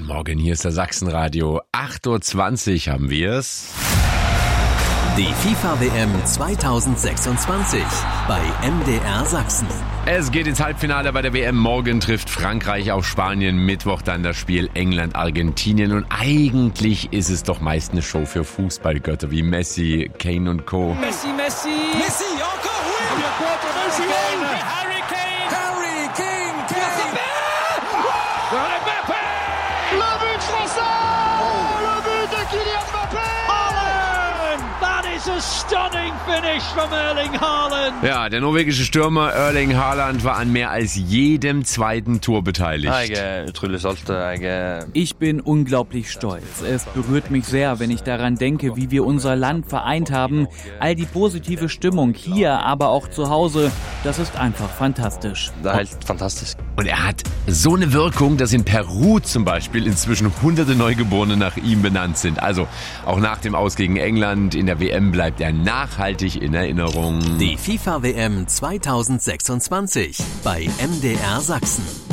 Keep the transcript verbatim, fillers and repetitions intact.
Morgen, hier ist der Sachsenradio. acht Uhr zwanzig haben wir's. Die FIFA-W M zweitausendsechsundzwanzig bei M D R Sachsen. Es geht ins Halbfinale bei der W M. Morgen trifft Frankreich auf Spanien. Mittwoch dann das Spiel England-Argentinien. Und eigentlich ist es doch meist eine Show für Fußballgötter wie Messi, Kane und Co. Messi, Messi, Messi, encore, oui. Messi, Harry Kane, Harry Kane, Kane. Mbappé, le but français, oh, le but de Kylian Mbappé. That is a stunning finish from Erling Haaland. Ja, der norwegische Stürmer Erling Haaland war an mehr als jedem zweiten Tor beteiligt. Ich bin unglaublich stolz. Es berührt mich sehr, wenn ich daran denke, wie wir unser Land vereint haben. All die positive Stimmung hier, aber auch zu Hause, das ist einfach fantastisch. Fantastisch. Und er hat so eine Wirkung, dass in Peru zum Beispiel inzwischen hunderte Neugeborene nach ihm benannt sind. Also auch nach dem Aus gegen England in der W M bleibt er nachhaltig in Erinnerung. Die FIFA-W M zweitausendsechsundzwanzig bei M D R Sachsen.